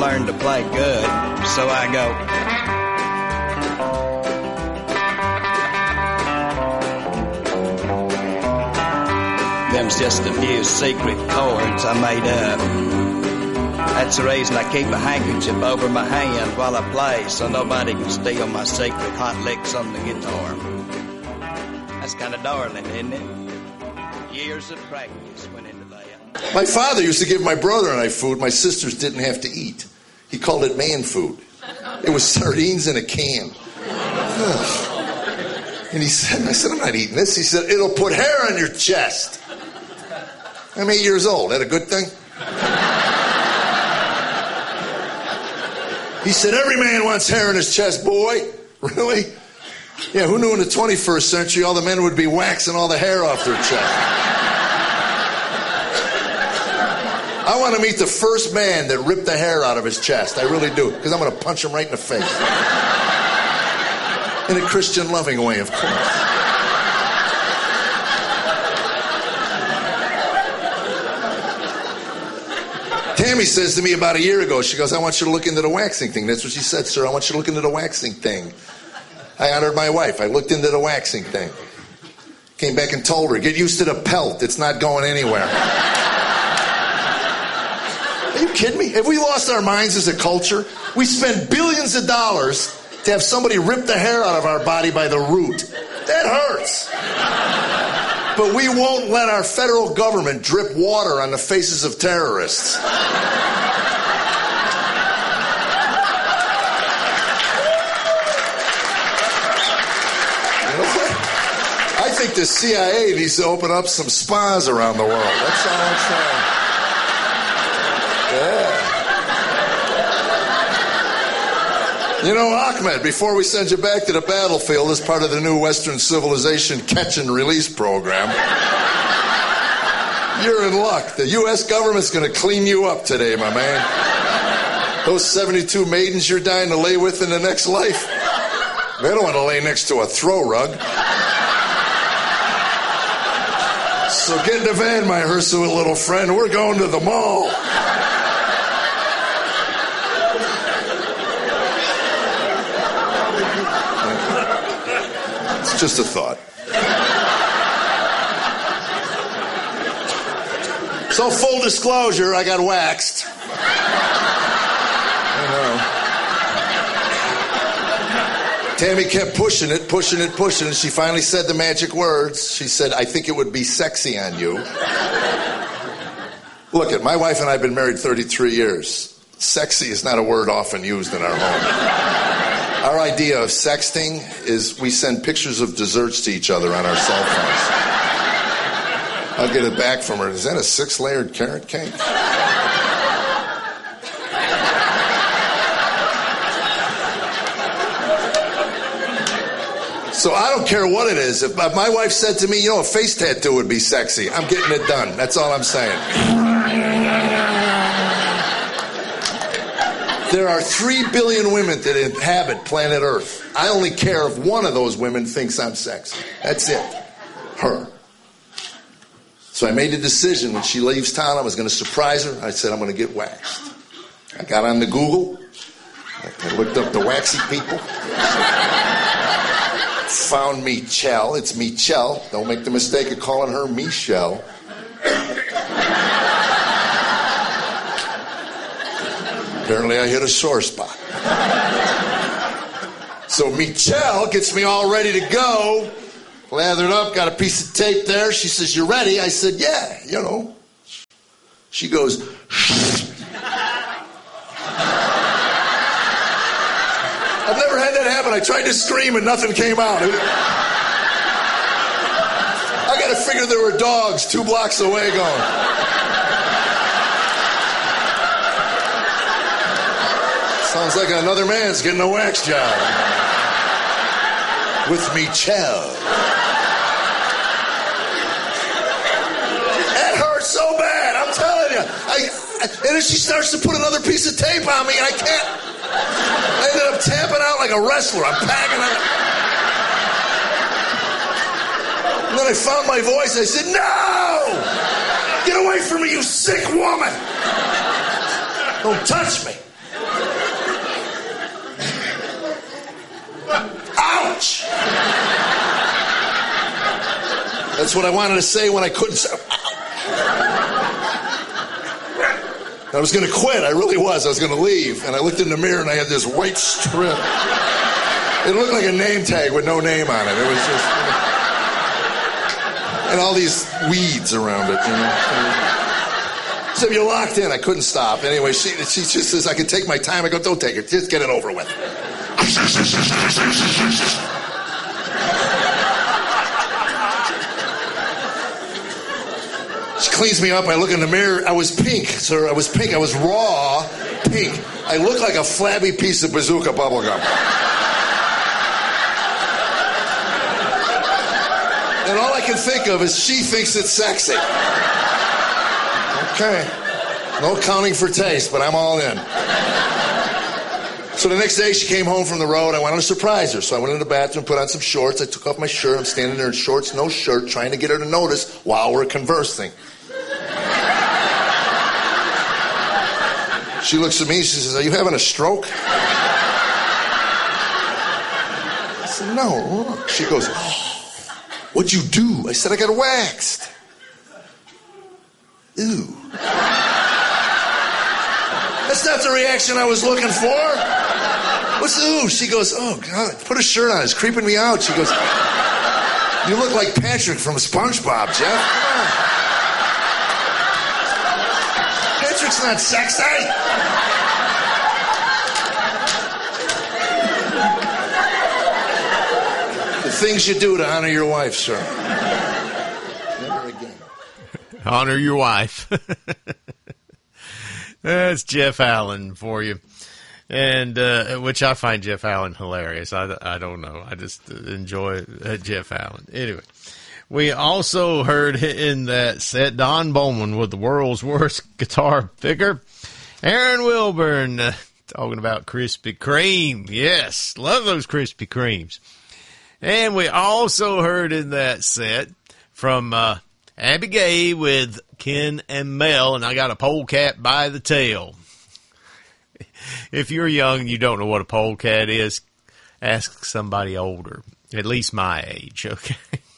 learn to play good. So I go... Them's just a few secret chords I made up. That's the reason I keep a handkerchief over my hand while I play, so nobody can steal my secret hot licks on the guitar. That's kind of darling, isn't it? Years of practice went into that. My father used to give my brother and I food my sisters didn't have to eat. He called it man food. It was sardines in a can. And he said, I said, I'm not eating this. He said, it'll put hair on your chest. I'm 8 years old. That a good thing? He said, every man wants hair in his chest, boy. Really? Yeah, who knew in the 21st century all the men would be waxing all the hair off their chest? I want to meet the first man that ripped the hair out of his chest. I really do. Because I'm going to punch him right in the face. In a Christian loving way, of course. Tammy says to me about a year ago, she goes, I want you to look into the waxing thing. That's what she said, sir. I want you to look into the waxing thing. I honored my wife. I looked into the waxing thing. Came back and told her, get used to the pelt. It's not going anywhere. Are you kidding me? Have we lost our minds as a culture? We spend billions of dollars to have somebody rip the hair out of our body by the root. That hurts. But we won't let our federal government drip water on the faces of terrorists. I think the CIA needs to open up some spas around the world. That's all I'm saying. Yeah. You know, Ahmed, before we send you back to the battlefield as part of the new Western Civilization catch and release program, you're in luck. The U.S. government's going to clean you up today, my man. Those 72 maidens you're dying to lay with in the next life, they don't want to lay next to a throw rug. So get in the van, my hirsute little friend. We're going to the mall. It's just a thought. So full disclosure, I got waxed. Tammy kept pushing it, and she finally said the magic words. She said, I think it would be sexy on you. Look, my wife and I have been married 33 years. Sexy is not a word often used in our home. Our idea of sexting is we send pictures of desserts to each other on our cell phones. I'll get it back from her. Is that a 6-layered carrot cake? So I don't care what it is. If my wife said to me, a face tattoo would be sexy, I'm getting it done. That's all I'm saying. There are 3 billion women that inhabit planet Earth. I only care if one of those women thinks I'm sexy. That's it. Her. So I made a decision when she leaves town, I was going to surprise her. I said, I'm going to get waxed. I got on the Google. I looked up the waxy people. Found Michelle. It's Michelle. Don't make the mistake of calling her Michelle. Apparently I hit a sore spot. So Michelle gets me all ready to go. Lathered up, got a piece of tape there. She says, you ready? I said, yeah, She goes, I've never had that happen. I tried to scream and nothing came out. I got to figure there were dogs 2 blocks away going. Sounds like another man's getting a wax job. With Michelle. That hurts so bad, I'm telling you. And then she starts to put another piece of tape on me and I can't. I ended up tapping out like a wrestler. I'm packing out. And then I found my voice. I said, no! Get away from me, you sick woman! Don't touch me. That's what I wanted to say when I couldn't say. I was going to quit. I really was. I was going to leave. And I looked in the mirror and I had this white strip. It looked like a name tag with no name on it. It was just... and all these weeds around it, you know. So you're locked in. I couldn't stop. Anyway, she just says, I can take my time. I go, don't take it. Just get it over with. She cleans me up. I look in the mirror. I was pink, sir. I was pink. I was raw pink. I look like a flabby piece of bazooka bubblegum. And all I can think of is she thinks it's sexy. Okay. No accounting for taste, but I'm all in. So the next day she came home from the road. I wanted to surprise her. So I went in the bathroom, put on some shorts. I took off my shirt. I'm standing there in shorts, no shirt, trying to get her to notice while we're conversing. She looks at me. She says, are you having a stroke? I said, no. She goes, oh, what'd you do? I said, I got waxed. Ew. That's not the reaction I was looking for. What's ooh? She goes, oh, God, put a shirt on. It's creeping me out. She goes, you look like Patrick from SpongeBob, Jeff. Come on. Patrick's not sexy. The things you do to honor your wife, sir. Never again. Honor your wife. That's Jeff Allen for you. And, which I find Jeff Allen hilarious. I don't know. I just enjoy Jeff Allen. Anyway, we also heard in that set Don Bowman with the world's worst guitar picker. Aaron Wilburn talking about Krispy Kreme. Yes, love those Krispy Kremes. And we also heard in that set from Abby Gay with Ken and Mel, and I got a polecat by the tail. If you're young and you don't know what a polecat is, ask somebody older, at least my age, okay?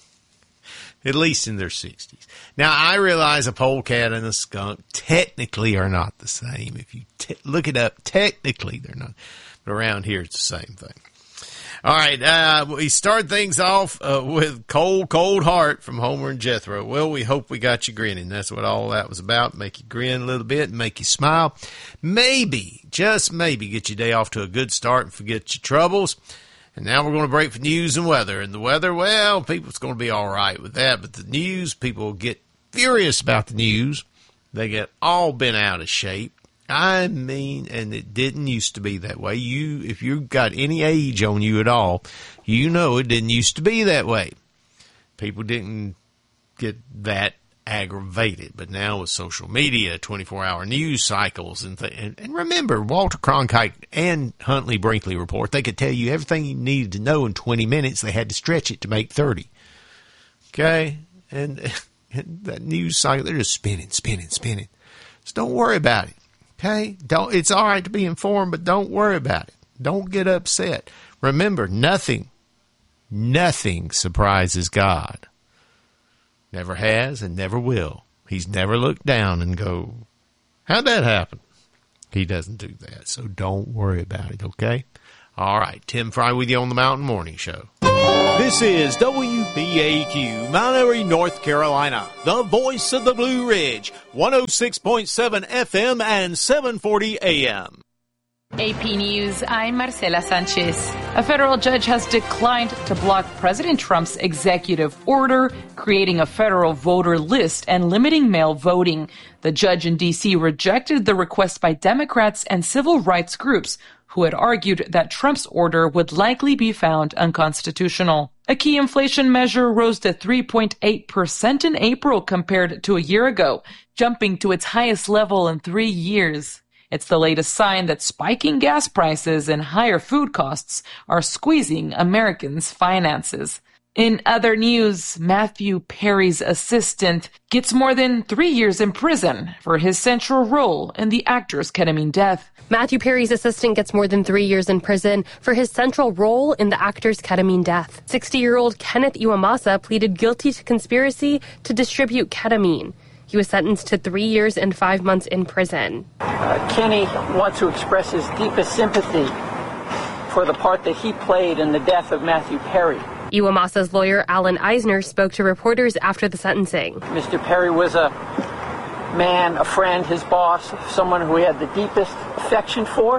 At least in their 60s. Now, I realize a polecat and a skunk technically are not the same. If you look it up, technically they're not. But around here, it's the same thing. All right, we start things off with Cold, Cold Heart from Homer and Jethro. Well, we hope we got you grinning. That's what all that was about, make you grin a little bit and make you smile. Maybe, just maybe, get your day off to a good start and forget your troubles. And now we're going to break for news and weather. And the weather, well, people's going to be all right with that. But the news, people get furious about the news. They get all bent out of shape. I mean, and it didn't used to be that way. If you've got any age on you at all, you know it didn't used to be that way. People didn't get that aggravated. But now with social media, 24-hour news cycles, and remember, Walter Cronkite and Huntley Brinkley Report, they could tell you everything you needed to know in 20 minutes. They had to stretch it to make 30. Okay? And that news cycle, they're just spinning. So don't worry about it. Okay? It's all right to be informed, but don't worry about it. Don't get upset. Remember, nothing surprises God. Never has and never will. He's never looked down and go, how'd that happen? He doesn't do that, so don't worry about it, okay? All right, Tim Fry with you on the Mountain Morning Show. This is WBAQ, Mount Airy, North Carolina, the voice of the Blue Ridge, 106.7 FM and 740 AM. AP News, I'm Marcela Sanchez. A federal judge has declined to block President Trump's executive order creating a federal voter list and limiting mail voting. The judge in D.C. rejected the request by Democrats and civil rights groups who had argued that Trump's order would likely be found unconstitutional. A key inflation measure rose to 3.8% in April compared to a year ago, jumping to its highest level in 3 years. It's the latest sign that spiking gas prices and higher food costs are squeezing Americans' finances. In other news, Matthew Perry's assistant gets more than 3 years in prison for his central role in the actor's ketamine death. Matthew Perry's assistant gets more than 3 years in prison for his central role in the actor's ketamine death. 60-year-old Kenneth Iwamasa pleaded guilty to conspiracy to distribute ketamine. He was sentenced to 3 years and 5 months in prison. Kenny wants to express his deepest sympathy for the part that he played in the death of Matthew Perry. Iwamasa's lawyer, Alan Eisner, spoke to reporters after the sentencing. Mr. Perry was a man, a friend, his boss, someone who he had the deepest affection for.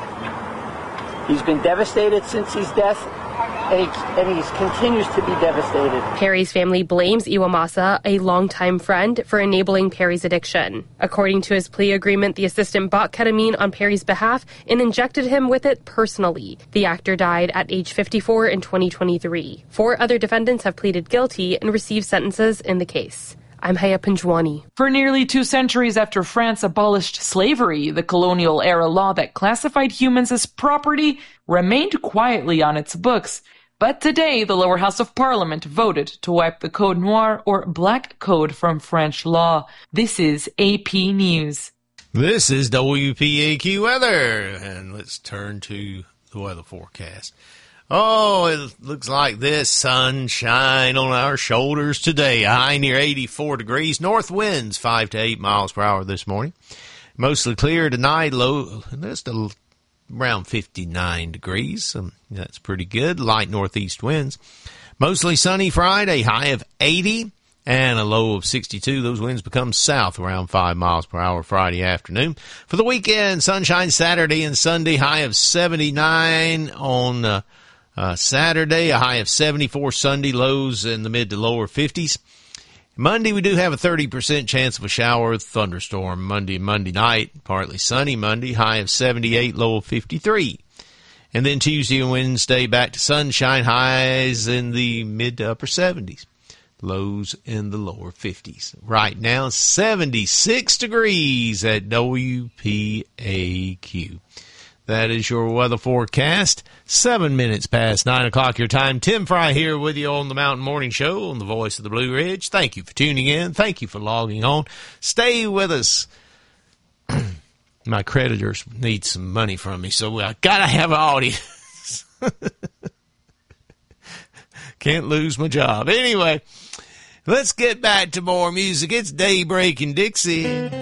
He's been devastated since his death, and he continues to be devastated. Perry's family blames Iwamasa, a longtime friend, for enabling Perry's addiction. According to his plea agreement, the assistant bought ketamine on Perry's behalf and injected him with it personally. The actor died at age 54 in 2023. 4 other defendants have pleaded guilty and received sentences in the case. I'm Haya Panjwani. For nearly 2 centuries after France abolished slavery, the colonial-era law that classified humans as property remained quietly on its books. But today, the lower house of parliament voted to wipe the Code Noir, or Black Code, from French law. This is AP News. This is WPAQ weather, and let's turn to the weather forecast. Oh, it looks like this. Sunshine on our shoulders today. A high near 84 degrees. North winds 5 to 8 miles per hour this morning. Mostly clear tonight. Low, just around 59 degrees. That's pretty good. Light northeast winds. Mostly sunny Friday. High of 80 and a low of 62. Those winds become south around 5 miles per hour Friday afternoon. For the weekend, sunshine Saturday and Sunday. High of 79 on Saturday, a high of 74 Sunday, lows in the mid to lower 50s. Monday, we do have a 30% chance of a shower or thunderstorm. Monday night, partly sunny Monday, high of 78, low of 53. And then Tuesday and Wednesday, back to sunshine, highs in the mid to upper 70s, lows in the lower 50s. Right now, 76 degrees at WPAQ. That is your weather forecast. 7 minutes past 9 o'clock your time. Tim Fry here with you on the Mountain Morning Show on the Voice of the Blue Ridge. Thank you for tuning in. Thank you for logging on. Stay with us. My creditors need some money from me, so I got to have an audience. Can't lose my job. Anyway, let's get back to more music. It's Daybreak in Dixie.